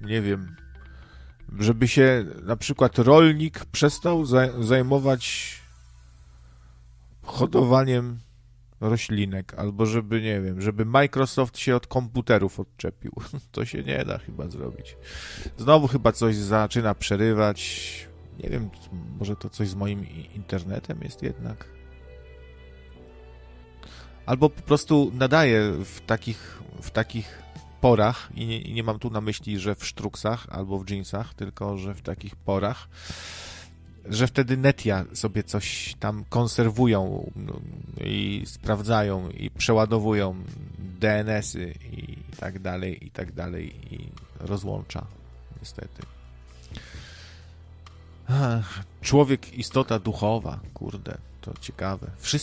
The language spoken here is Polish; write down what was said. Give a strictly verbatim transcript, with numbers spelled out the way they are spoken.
nie wiem, żeby się na przykład rolnik przestał zajmować hodowaniem roślinek, albo żeby, nie wiem, żeby Microsoft się od komputerów odczepił. To się nie da chyba zrobić. Znowu chyba coś zaczyna przerywać. Nie wiem, może to coś z moim internetem jest jednak. Albo po prostu nadaje w takich, w takich porach, i nie, i nie mam tu na myśli, że w sztruksach albo w dżinsach, tylko że w takich porach, że wtedy Netia sobie coś tam konserwują i sprawdzają i przeładowują D N S-y i tak dalej, i tak dalej, i rozłącza, niestety. Ach, człowiek, istota duchowa, kurde, to ciekawe. Wszyscy